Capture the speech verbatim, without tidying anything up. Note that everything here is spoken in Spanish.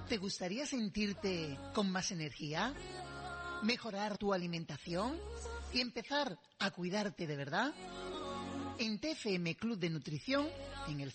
¿Te gustaría sentirte con más energía? ¿Mejorar tu alimentación? ¿Y empezar a cuidarte de verdad? En T F M Club de Nutrición, en el